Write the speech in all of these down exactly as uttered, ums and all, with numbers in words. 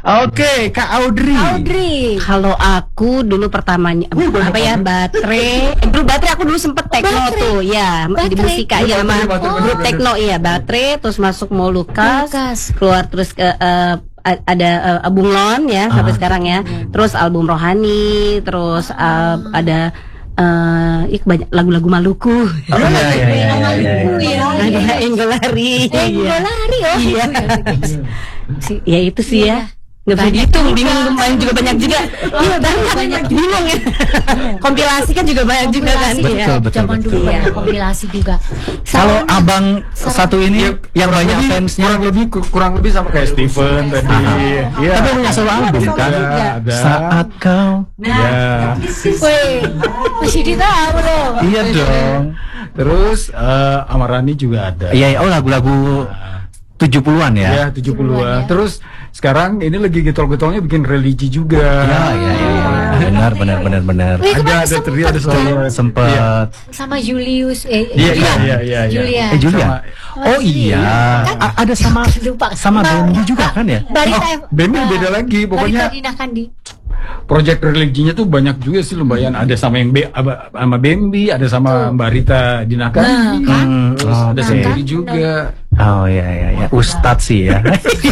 Oke, Kak Audrey. Audrey. Kalau aku dulu pertamanya Wih, banyak apa ya banget. baterai. Eh, dulu baterai aku dulu sempet tekno Baterai. tuh, ya di Baterai. musika Oh, ya sama baterai, baterai, grup baterai. tekno iya baterai, terus masuk mau Lukas, Lukas. keluar terus ke eh, a- ada uh, Bunglon ya sampai sekarang ya. Terus album Rohani, terus uh, ada eh ih, banyak lagu-lagu Maluku. Oh, iya, iya, iya, iya, iya. Ada Enggolari. Enggolari, oh. Iya. Si- ya itu sih ya. Nggak bisa Banyak dihitung, juga. bingung main juga banyak juga. Iya banyak, banyak bingung ya. Kompilasi kan juga banyak juga kan. Kompilasi Iya. Betul, betul, Zaman dulu betul. banyak kompilasi juga. Kalau Sarana. abang satu ini Ya, yang kurang banyak lebih- fansnya, kurang lebih kurang lebih sama kayak Steven tadi. Iya. tapi punya solo album kan? Ada, ada. Saat kau, Ya. Wih, masih ditahu loh. iya dong. Terus eh, Amarani juga ada. Iya, iya. Oh lagu-lagu tujuh puluhan ya? Ya, tujuh puluhan. tujuh puluhan, ya. Terus sekarang ini lagi getol-getolnya bikin religi juga. Iya, iya, iya. Benar, benar, benar, benar. Wih, Ada kemarin ada teri sempet ada solo. kan? Sempet. Sama Julius eh Iya, Julia. iya, iya, iya, iya. Julia. Eh Julia. Sama- Oh iya. A- ada sama Lupa. sama Bendy juga kan ya? Barita Oh, Bendy beda lagi, pokoknya. Barita Dina Kandi. Project religinya tuh banyak juga sih lumayan. Ada sama yang Be, aba- sama Bambi, ada sama Mbak Rita Dinakandi. Nah, kan? Hmm, Terus ada oke. sendiri juga. Oh iya iya iya. Ustadz sih ya.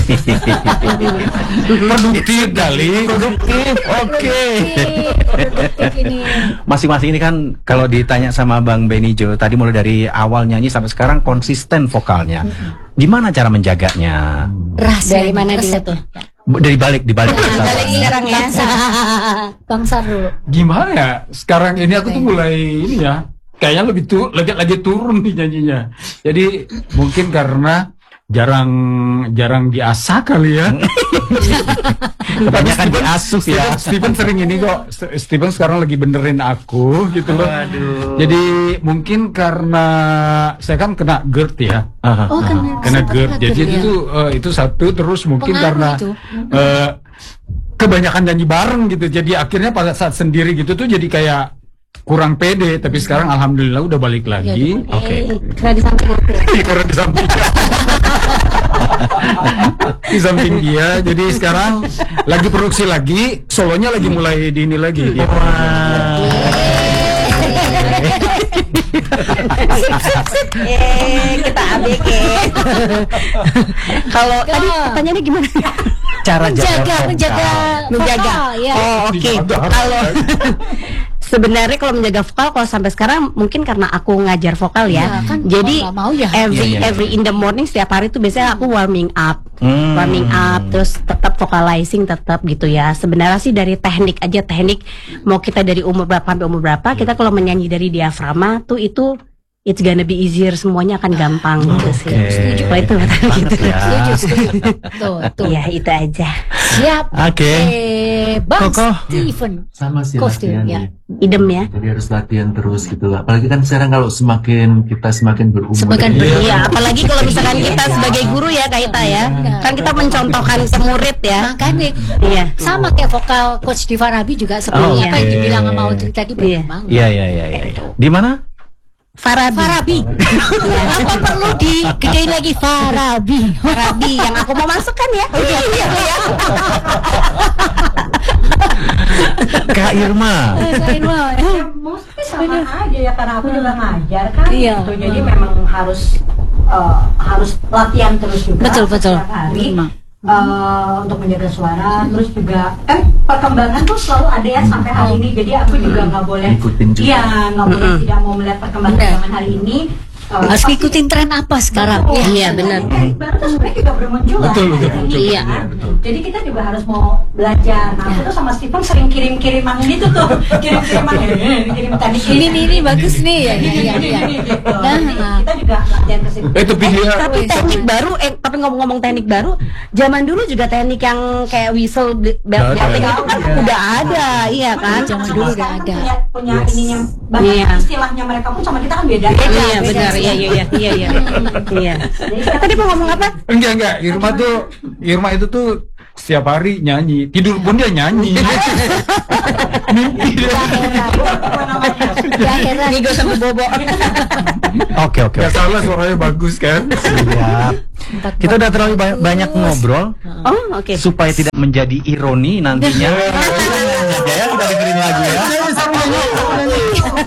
Produktif kali. Produktif. Oke. Produktif ini. Masing-masing ini kan kalau ditanya sama Bang Benijo tadi mulai dari awal nyanyi sampai sekarang konsisten vokalnya. Gimana cara menjaganya? Rahasia Dari mana dia resep. tuh? Bu- Dari balik di balik. Nah, balik sekarang ya. Bangsa dulu. Gimana ya? Sekarang ini aku tuh mulai ini ya. Kayaknya lebih tu, lagi lagi turun nih nyanyinya. Jadi mungkin karena jarang jarang diasah kali ya. Kebanyakan Steven- diasuh ya. Steven, Steven sering ini kok. St- Steven sekarang lagi benerin aku gitu loh. Jadi mungkin karena saya kan kena GERD ya. Aha. Oh, kan Kena sempat GERD. Jadi ya. itu eh, itu satu terus mungkin Pengaruh karena itu. eh, kebanyakan nyanyi bareng gitu. Jadi akhirnya pada saat sendiri gitu tuh jadi kayak kurang pede. Tapi sekarang alhamdulillah udah balik lagi. Oke. Karena di samping aku. Karena di samping di samping dia, jadi sekarang lagi produksi lagi, solonya lagi mulai di ini lagi. Gitu. Eh, kita A B G. Kalau tadi pertanyaannya gimana? Cara Menjaga, jaga menjaga, vokal. Menjaga. vokal, ya. Oh, oke. Dijaga. Kalau sebenarnya kalau menjaga vokal kalau sampai sekarang mungkin karena aku ngajar vokal ya. Ya, kan Jadi mau nggak mau ya. every Iya, iya, every in the morning setiap hari itu biasanya aku warming up. Hmm. Warming up terus tetap vocalizing tetap gitu ya. Sebenarnya sih dari teknik aja teknik mau kita dari umur berapa sampai umur berapa kita kalau menyanyi dari diafragma tuh itu it's gonna be easier semuanya akan gampang gitu sih. Oke. Setuju. Kalau itu kata gitu. Ya. Setuju, setuju. Tuh, tuh. Iya itu aja. Siap. Oke. Eh, Bang Koko. Steven. Sama sih Kostum, latihan ya. ya. Idem ya. Jadi harus latihan terus gitu lah. Apalagi kan sekarang kalau semakin kita semakin berumur, Semakin gitu, berumur. Iya, apalagi kalau misalkan kita sebagai guru ya Kak Ita ya, kan kita mencontohkan ke murid ya. Makanya Iya. sama kayak vokal Coach Diva Rabi juga seperti Oh, apa yang oke. dibilang sama Audrey tadi Iya. berkembang. Iya iya iya iya. Di mana? Farabi. Farabi. Apa perlu digedein lagi Farabi? Farabi yang aku mau masukkan ya. Iya, iya, iya. Kak Irma. Rasain mah. Mostly sama aja ya karena aku juga ngajar kan Iya. gitu. Jadi memang harus eh, harus latihan terus juga Betul, betul. setiap hari Memang. eh, untuk menjaga suara. Terus juga kan perkembangan tuh selalu ada ya sampai hari ini. Jadi aku juga nggak boleh Ikutin juga. iya nggak boleh tidak mau melihat perkembangan perkembangan hari ini. Eh, Harus pasti- ngikutin tren apa sekarang? Betul. Iya, benar. Teknik baru tuh sebenarnya juga bermunculan. Betul, betul, hari betul. ini, Iya. kan? Jadi kita juga harus mau belajar. Nah, aku tuh sama Steven sering kirim-kiriman gitu tuh, kirim-kiriman ini, kirim tadi Ini nih ini bagus nih ya. Ini, Iya ini, iya. ini, gitu. Nah, Jadi nah. kita juga latihan ke situ. Eh tapi dia Tapi teknik baru, eh tapi ngomong-ngomong teknik baru, zaman dulu juga teknik yang kayak whistle bel- Udah ada. belting itu kan udah ada, iya kan? Zaman Cuma dulu udah sekarang ada. Punya, punya ininya banyak Iya. istilahnya mereka pun sama kita kan beda. Iya benar, iya iya iya iya iya. Iya. Tadi mau ngomong apa? enggak enggak Irma tuh Irma itu tuh setiap hari nyanyi, tidur pun dia nyanyi. Ya heran. Nigo sama Bobo. Oke oke. Gak salah, suaranya bagus kan. Siap. Kita udah terlalu ba- banyak ngobrol Oh, oke. supaya tidak menjadi ironi nantinya.